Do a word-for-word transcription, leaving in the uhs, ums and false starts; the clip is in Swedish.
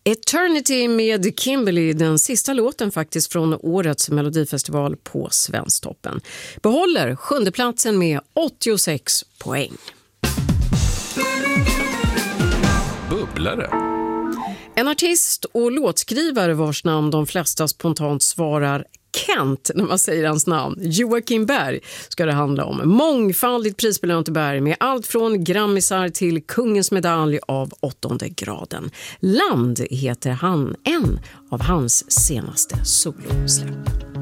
Eternity med Kimberly, den sista låten faktiskt från årets Melodifestival på Svensktoppen. Behåller sjundeplatsen med åttiosex poäng. Bubblare. En artist och låtskrivare vars namn de flesta spontant svarar Kent när man säger hans namn. Joakim Berg ska det handla om. Mångfaldigt prisbelönte Berg med allt från grammisar till kungens medalj av åttonde graden. Land heter han, en av hans senaste solosläpp.